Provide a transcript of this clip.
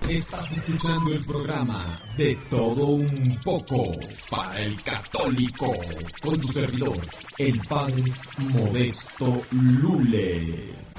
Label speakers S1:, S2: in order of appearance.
S1: Estás escuchando el programa De Todo Un Poco para el Católico, con tu servidor, el Padre Modesto Lule.